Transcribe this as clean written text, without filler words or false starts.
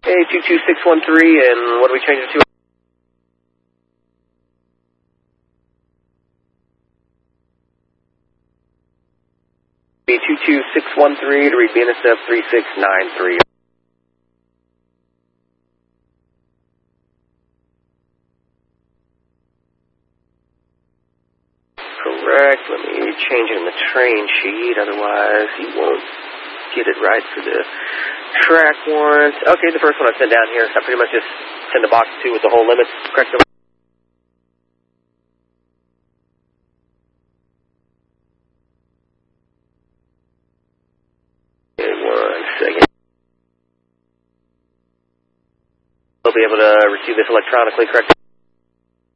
Hey, 22613, and what do we change it to? 22613 to read BNSF 3693. Correct. Let me change it in the train sheet, otherwise you won't get it right for the track warrant. Okay, the first one I sent down here, so I pretty much just send the box 2 with the whole limits. Correct. Okay, 1 second. We'll be able to receive this electronically, correct?